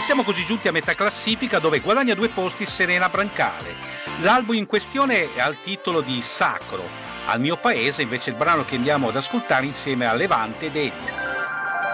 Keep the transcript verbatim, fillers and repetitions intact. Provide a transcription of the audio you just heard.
siamo così giunti a metà classifica, dove guadagna due posti Serena Brancale. L'album in questione ha il titolo di Sacro. Al mio paese invece il brano che andiamo ad ascoltare insieme a Levante ed Edia.